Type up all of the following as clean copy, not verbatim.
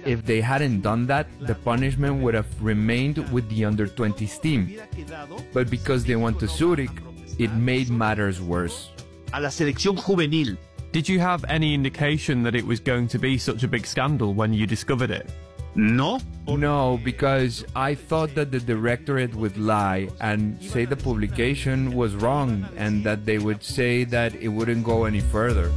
if they hadn't done that, the punishment would have remained with the under-20s team. But because they went to Zurich, it made matters worse. A la selección juvenil. Did you have any indication that it was going to be such a big scandal when you discovered it? No. No, because I thought that the directorate would lie and say the publication was wrong and that they would say that it wouldn't go any further.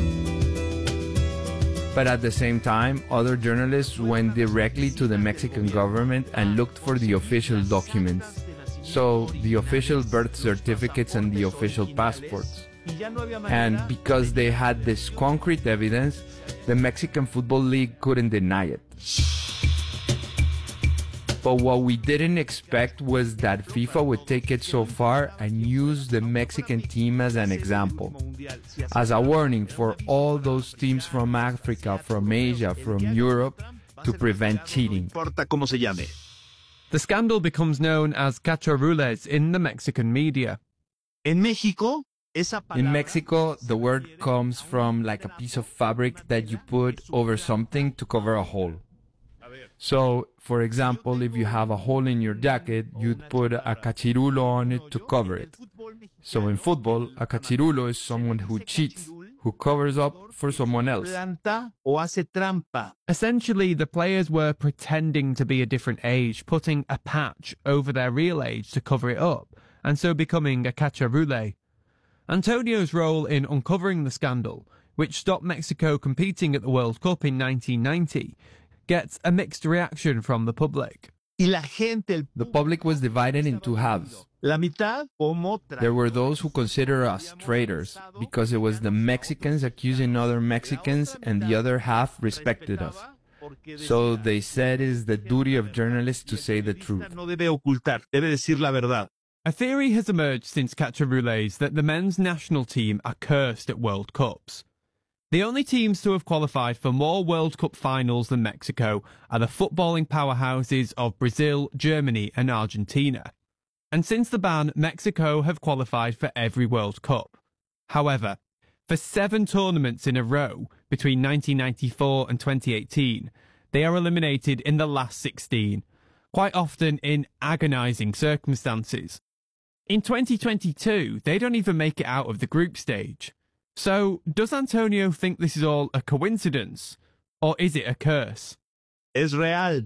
But at the same time, other journalists went directly to the Mexican government and looked for the official documents. So, the official birth certificates and the official passports. And because they had this concrete evidence, the Mexican Football League couldn't deny it. But what we didn't expect was that FIFA would take it so far and use the Mexican team as an example, as a warning for all those teams from Africa, from Asia, from Europe, to prevent cheating. The scandal becomes known as cacharules in the Mexican media. In Mexico, the word comes from like a piece of fabric that you put over something to cover a hole. So, for example, if you have a hole in your jacket, you'd put a cachirulo on it to cover it. So in football, a cachirulo is someone who cheats, who covers up for someone else. Essentially, the players were pretending to be a different age, putting a patch over their real age to cover it up, and so becoming a cacharule. Antonio's role in uncovering the scandal, which stopped Mexico competing at the World Cup in 1990, gets a mixed reaction from the public. The public was divided in two halves. There were those who consider us traitors because it was the Mexicans accusing other Mexicans, and the other half respected us. So they said it is the duty of journalists to say the truth. A theory has emerged since cacharules that the men's national team are cursed at World Cups. The only teams to have qualified for more World Cup finals than Mexico are the footballing powerhouses of Brazil, Germany and Argentina. And since the ban, Mexico have qualified for every World Cup. However, for 7 tournaments in a row between 1994 and 2018, they are eliminated in the last 16, quite often in agonising circumstances. In 2022, they don't even make it out of the group stage. So, does Antonio think this is all a coincidence, or is it a curse? Es real.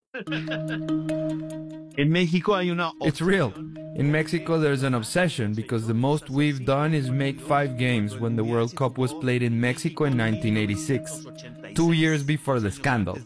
In Mexico It's real. In Mexico there's an obsession because the most we've done is make 5 games when the World Cup was played in Mexico in 1986, 2 years before the scandal.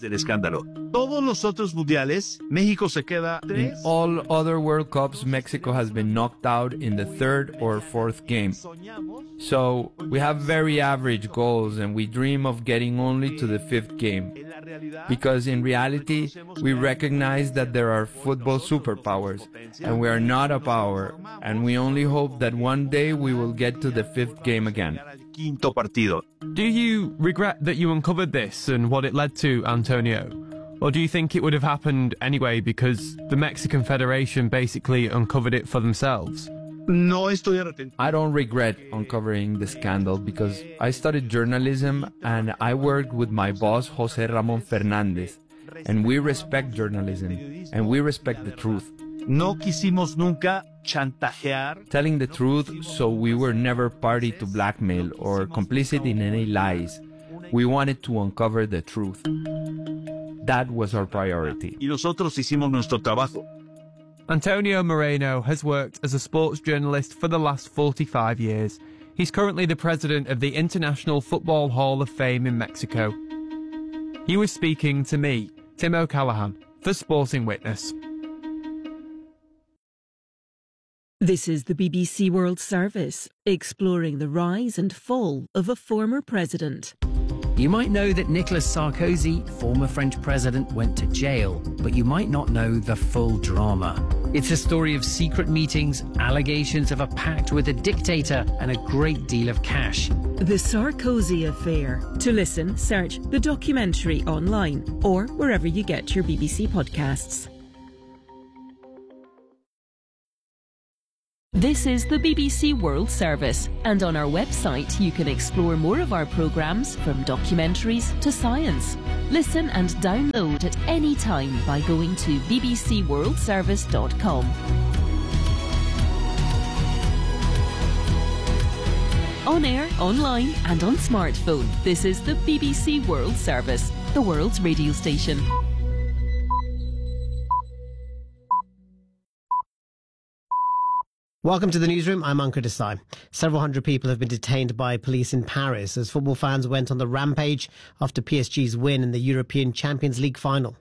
In all other World Cups, Mexico has been knocked out in the 3rd or 4th game. So, we have very average goals and we dream of getting only to the 5th game. Because in reality, we recognize that there are football superpowers, and we are not a power, and we only hope that one day we will get to the 5th game again. Do you regret that you uncovered this and what it led to, Antonio? Or do you think it would have happened anyway because the Mexican Federation basically uncovered it for themselves? I don't regret uncovering the scandal because I studied journalism and I worked with my boss, José Ramón Fernández, and we respect journalism and we respect the truth. No quisimos nunca chantajear. Telling the truth, so we were never party to blackmail or complicit in any lies. We wanted to uncover the truth. That was our priority. Y nosotros hicimos nuestro trabajo. Antonio Moreno has worked as a sports journalist for the last 45 years. He's currently the president of the International Football Hall of Fame in Mexico. He was speaking to me, Tim O'Callaghan, for Sporting Witness. This is the BBC World Service, exploring the rise and fall of a former president. You might know that Nicolas Sarkozy, former French president, went to jail, but you might not know the full drama. It's a story of secret meetings, allegations of a pact with a dictator, and a great deal of cash. The Sarkozy Affair. To listen, search the documentary online or wherever you get your BBC podcasts. This is the BBC World Service, and on our website you can explore more of our programmes, from documentaries to science. Listen and download at any time by going to bbcworldservice.com. On air, online and on smartphone, this is the BBC World Service, the world's radio station. Welcome to the newsroom. I'm Ankur Desai. Several hundred people have been detained by police in Paris as football fans went on the rampage after PSG's win in the European Champions League final.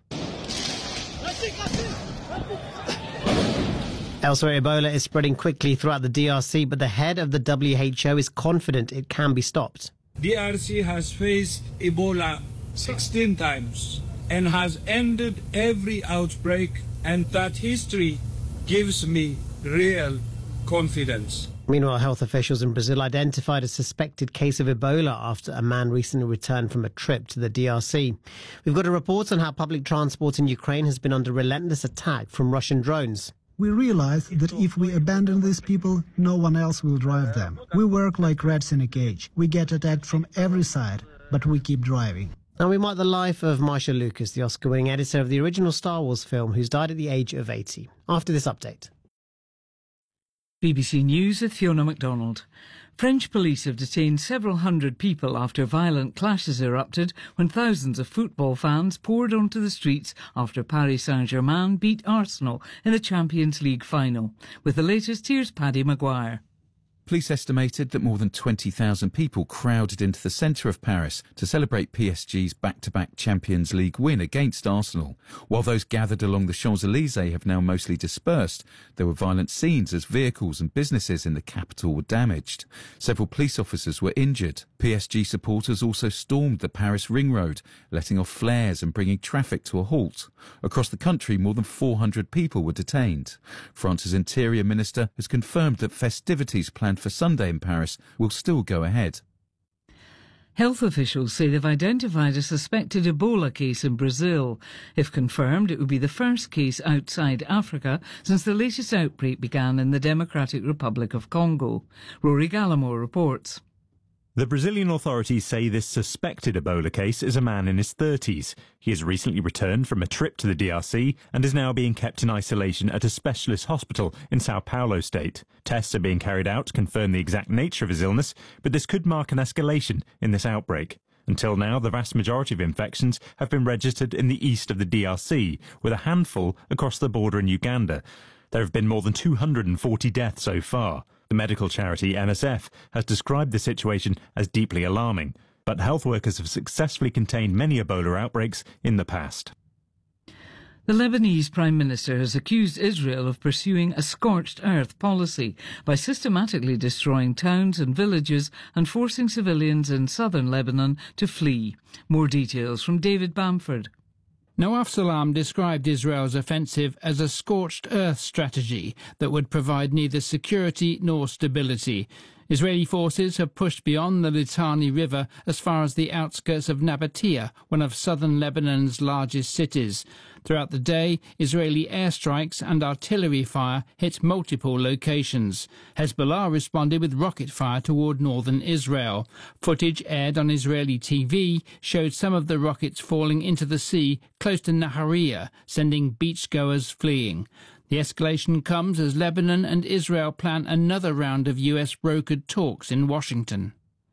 Elsewhere, Ebola is spreading quickly throughout the DRC, but the head of the WHO is confident it can be stopped. DRC has faced Ebola 16 times and has ended every outbreak, and that history gives me real confidence. Meanwhile, health officials in Brazil identified a suspected case of Ebola after a man recently returned from a trip to the DRC. We've got a report on how public transport in Ukraine has been under relentless attack from Russian drones. We realize that if we abandon these people, no one else will drive them. We work like rats in a cage. We get attacked from every side, but we keep driving. And we mark the life of Marcia Lucas, the Oscar-winning editor of the original Star Wars film, who's died at the age of 80. After this update. BBC News with Fiona MacDonald. French police have detained several hundred people after violent clashes erupted when thousands of football fans poured onto the streets after Paris Saint-Germain beat Arsenal in the Champions League final. With the latest, here's Paddy Maguire. Police estimated that more than 20,000 people crowded into the centre of Paris to celebrate PSG's back-to-back Champions League win against Arsenal. While those gathered along the Champs-Élysées have now mostly dispersed, there were violent scenes as vehicles and businesses in the capital were damaged. Several police officers were injured. PSG supporters also stormed the Paris ring road, letting off flares and bringing traffic to a halt. Across the country, more than 400 people were detained. France's Interior Minister has confirmed that festivities planned for Sunday in Paris will still go ahead. Health officials say they've identified a suspected Ebola case in Brazil. If confirmed, it would be the first case outside Africa since the latest outbreak began in the Democratic Republic of Congo. Rory Gallimore reports. The Brazilian authorities say this suspected Ebola case is a man in his 30s. He has recently returned from a trip to the DRC and is now being kept in isolation at a specialist hospital in Sao Paulo state. Tests are being carried out to confirm the exact nature of his illness, but this could mark an escalation in this outbreak. Until now, the vast majority of infections have been registered in the east of the DRC, with a handful across the border in Uganda. There have been more than 240 deaths so far. The medical charity MSF has described the situation as deeply alarming, but health workers have successfully contained many Ebola outbreaks in the past. The Lebanese Prime Minister has accused Israel of pursuing a scorched earth policy by systematically destroying towns and villages and forcing civilians in southern Lebanon to flee. More details from David Bamford. Nawaf Salam described Israel's offensive as a scorched earth strategy that would provide neither security nor stability. Israeli forces have pushed beyond the Litani River as far as the outskirts of Nabatea, one of southern Lebanon's largest cities. Throughout the day, Israeli airstrikes and artillery fire hit multiple locations. Hezbollah responded with rocket fire toward northern Israel. Footage aired on Israeli TV showed some of the rockets falling into the sea close to Nahariya, sending beachgoers fleeing. The escalation comes as Lebanon and Israel plan another round of US-brokered talks in Washington.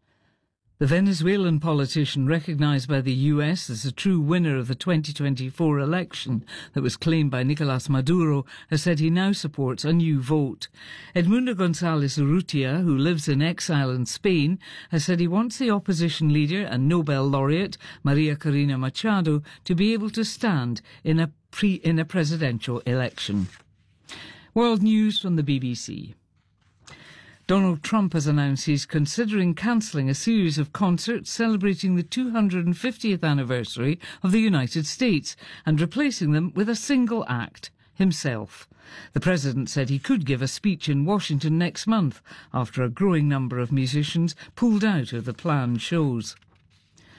The Venezuelan politician recognised by the US as the true winner of the 2024 election that was claimed by Nicolás Maduro has said he now supports a new vote. Edmundo González Urrutia, who lives in exile in Spain, has said he wants the opposition leader and Nobel laureate Maria Corina Machado to be able to stand in a presidential election. World News from the BBC. Donald Trump has announced he's considering cancelling a series of concerts celebrating the 250th anniversary of the United States and replacing them with a single act, himself. The president said he could give a speech in Washington next month after a growing number of musicians pulled out of the planned shows.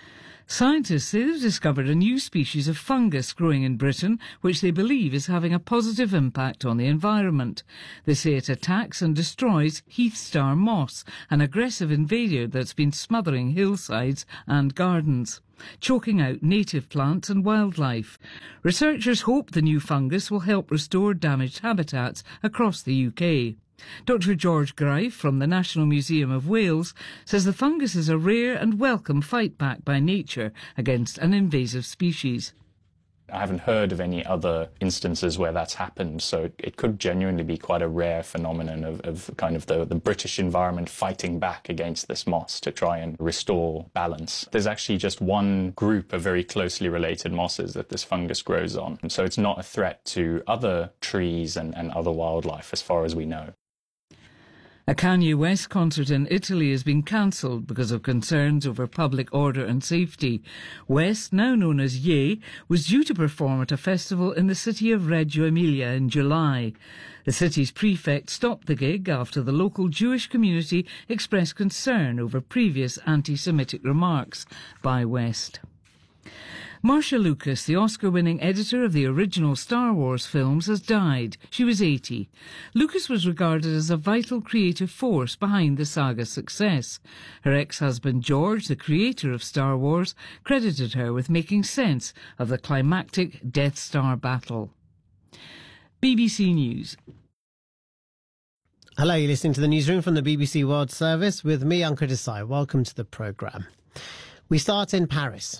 Scientists say they've discovered a new species of fungus growing in Britain, which they believe is having a positive impact on the environment. They say it attacks and destroys heath star moss, an aggressive invader that's been smothering hillsides and gardens, choking out native plants and wildlife. Researchers hope the new fungus will help restore damaged habitats across the UK. Dr. George Greif from the National Museum of Wales says the fungus is a rare and welcome fight back by nature against an invasive species. I haven't heard of any other instances where that's happened, so it could genuinely be quite a rare phenomenon of kind of the British environment fighting back against this moss to try and restore balance. There's actually just one group of very closely related mosses that this fungus grows on, and so it's not a threat to other trees and other wildlife as far as we know. A Kanye West concert in Italy has been cancelled because of concerns over public order and safety. West, now known as Ye, was due to perform at a festival in the city of Reggio Emilia in July. The city's prefect stopped the gig after the local Jewish community expressed concern over previous anti-Semitic remarks by West. Marcia Lucas, the Oscar-winning editor of the original Star Wars films, has died. She was 80. Lucas was regarded as a vital creative force behind the saga's success. Her ex-husband George, the creator of Star Wars, credited her with making sense of the climactic Death Star battle. BBC News. Hello, you're listening to the newsroom from the BBC World Service with me, Ankit Desai. Welcome to the programme. We start in Paris,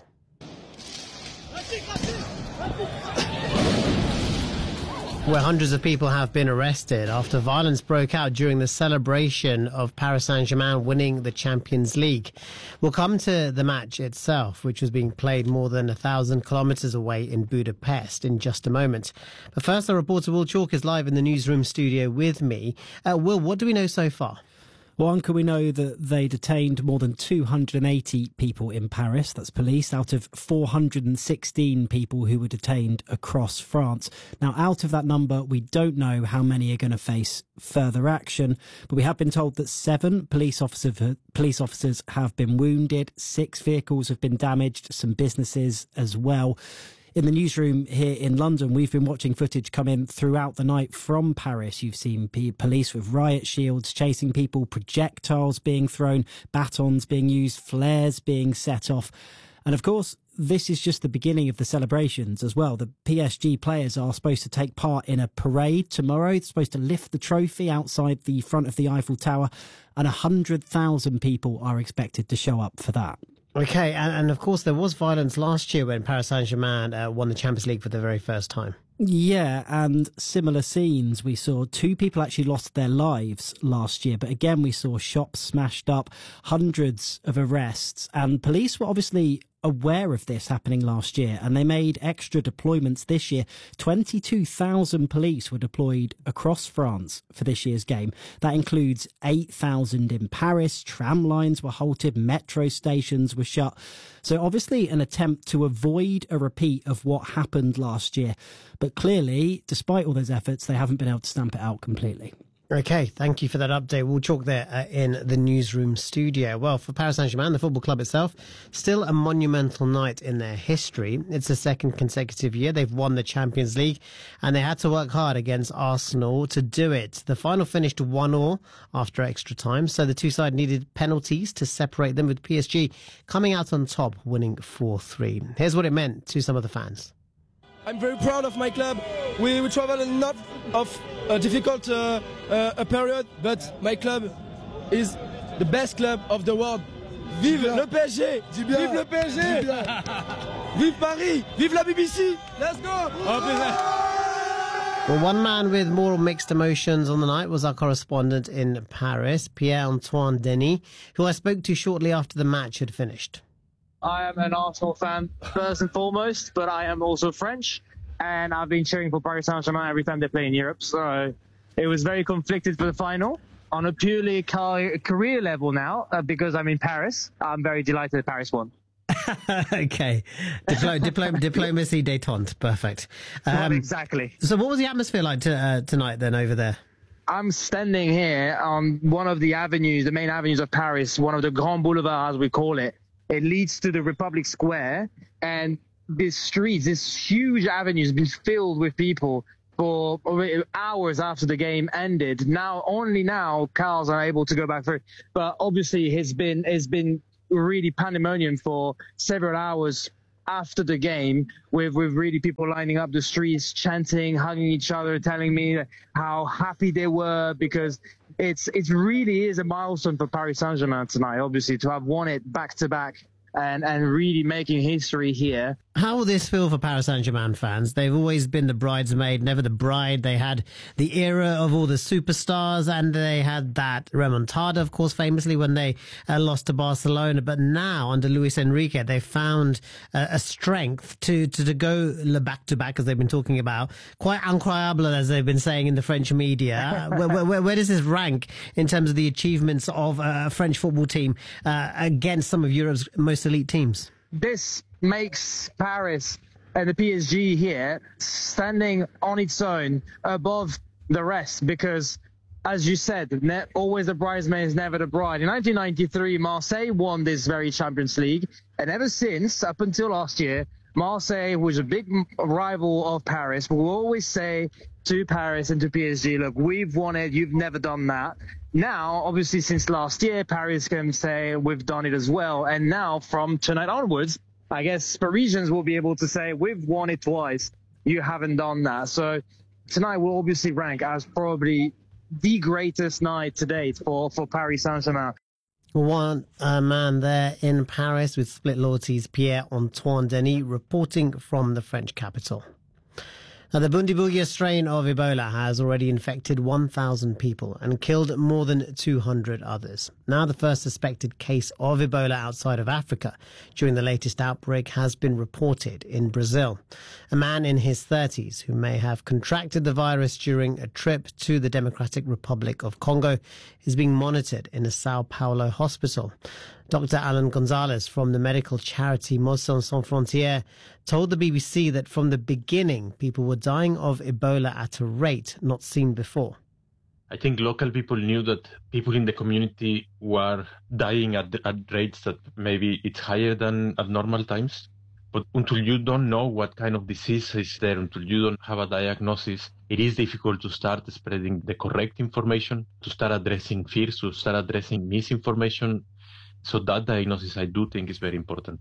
where hundreds of people have been arrested after violence broke out during the celebration of Paris Saint-Germain winning the Champions League. We'll come to the match itself, which was being played more than 1,000 kilometres away in Budapest, in just a moment. But first, our reporter Will Chalk is live in the newsroom studio with me. Will, what do we know so far? Well, Anka, we know that they detained more than 280 people in Paris. That's police, out of 416 people who were detained across France. Now, out of that number, we don't know how many are going to face further action, but we have been told that 7 police officers have been wounded, 6 vehicles have been damaged, some businesses as well. In the newsroom here in London, we've been watching footage come in throughout the night from Paris. You've seen police with riot shields chasing people, projectiles being thrown, batons being used, flares being set off. And of course, this is just the beginning of the celebrations as well. The PSG players are supposed to take part in a parade tomorrow. They're supposed to lift the trophy outside the front of the Eiffel Tower, and 100,000 people are expected to show up for that. OK, and of course there was violence last year when Paris Saint-Germain won the Champions League for the very first time. Yeah, and similar scenes. We saw 2 people actually lost their lives last year, but again we saw shops smashed up, hundreds of arrests, and police were obviously aware of this happening last year, and they made extra deployments this year. 22,000 police were deployed across France for this year's game. That includes 8,000 in Paris. Tram lines were halted, metro stations were shut. So obviously an attempt to avoid a repeat of what happened last year. But clearly, despite all those efforts, they haven't been able to stamp it out completely. OK, thank you for that update. We'll talk there in the newsroom studio. Well, for Paris Saint-Germain, the football club itself, still a monumental night in their history. It's the second consecutive year they've won the Champions League, and they had to work hard against Arsenal to do it. The final finished 1-1 after extra time, so the two sides needed penalties to separate them, with PSG coming out on top, winning 4-3. Here's what it meant to some of the fans. I'm very proud of my club. We traveled a lot of a difficult period, but my club is the best club of the world. Vive le PSG! Vive le PSG! Vive Paris! Vive la BBC! Let's go! Well, one man with more mixed emotions on the night was our correspondent in Paris, Pierre-Antoine Denis, who I spoke to shortly after the match had finished. I am an Arsenal fan first and foremost, but I am also French, and I've been cheering for Paris Saint-Germain every time they play in Europe, so it was very conflicted for the final. On a purely career level now, because I'm in Paris, I'm very delighted that Paris won. OK. Diplomacy détente. Perfect. Exactly. So what was the atmosphere like tonight then over there? I'm standing here on one of the avenues, the main avenues of Paris, one of the Grands Boulevards as we call it. It leads to the Republic Square, and these streets, this huge avenue has been filled with people for hours after the game ended. Only now cars are able to go back through. But obviously it's been really pandemonium for several hours after the game, with really people lining up the streets, chanting, hugging each other, telling me how happy they were, because it really is a milestone for Paris Saint-Germain tonight, obviously, to have won it back-to-back and really making history here. How will this feel for Paris Saint-Germain fans? They've always been the bridesmaid, never the bride. They had the era of all the superstars, and they had that remontada, of course, famously when they lost to Barcelona. But now, under Luis Enrique, they found a strength to go back-to-back, as they've been talking about. Quite incroyable, as they've been saying in the French media. Where does this rank in terms of the achievements of a French football team against some of Europe's most elite teams? This makes Paris and the PSG here standing on its own above the rest, because, as you said, always the bridesmaid is never the bride. In 1993, Marseille won this very Champions League, and ever since, up until last year, Marseille was a big rival of Paris. But we'll always say to Paris and to PSG, look, we've won it, you've never done that. Now, obviously, since last year, Paris can say we've done it as well. And now, from tonight onwards, I guess Parisians will be able to say, we've won it twice, you haven't done that. So tonight will obviously rank as probably the greatest night to date for Paris Saint-Germain. One man there in Paris with split loyalties, Pierre-Antoine Denis, reporting from the French capital. Now, the Bundibugyo strain of Ebola has already infected 1,000 people and killed more than 200 others. Now, the first suspected case of Ebola outside of Africa during the latest outbreak has been reported in Brazil. A man in his 30s who may have contracted the virus during a trip to the Democratic Republic of Congo is being monitored in a Sao Paulo hospital. Dr. Alan Gonzalez from the medical charity Médecins Sans Frontières told the BBC that from the beginning, people were dying of Ebola at a rate not seen before. I think local people knew that people in the community were dying at rates that maybe it's higher than at normal times. But until you don't know what kind of disease is there, until you don't have a diagnosis, it is difficult to start spreading the correct information, to start addressing fears, to start addressing misinformation. So that diagnosis, I do think, is very important.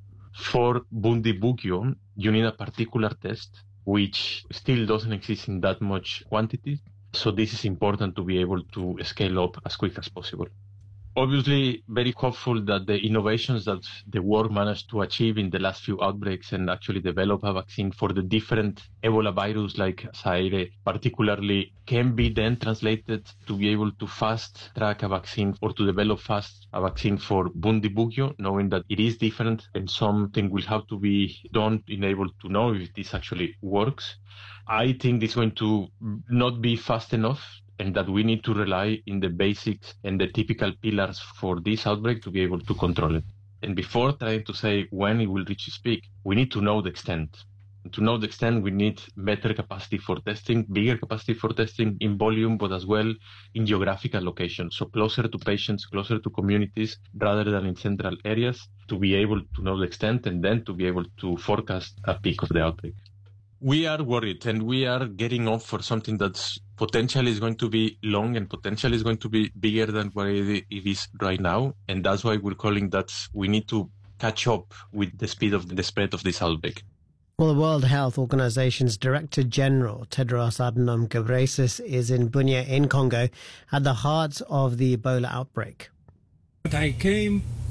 For Bundibugyo, you need a particular test, which still doesn't exist in that much quantity. So this is important to be able to scale up as quick as possible. Obviously, very hopeful that the innovations that the world managed to achieve in the last few outbreaks and actually develop a vaccine for the different Ebola virus like Zaire particularly can be then translated to be able to fast track a vaccine or to develop fast a vaccine for Bundibugyo, knowing that it is different and something will have to be done in able to know if this actually works. I think it's going to not be fast enough, and that we need to rely in the basics and the typical pillars for this outbreak to be able to control it. And before trying to say when it will reach its peak, we need to know the extent. And to know the extent, we need better capacity for testing, bigger capacity for testing in volume, but as well in geographical locations. So closer to patients, closer to communities, rather than in central areas, to be able to know the extent and then to be able to forecast a peak of the outbreak. We are worried, and we are getting up for something that's potentially is going to be long and potentially is going to be bigger than what it is right now. And that's why we're calling that we need to catch up with the speed of the spread of this outbreak. Well, the World Health Organization's Director General, Tedros Adhanom Ghebreyesus, is in Bunia in Congo at the heart of the Ebola outbreak. I came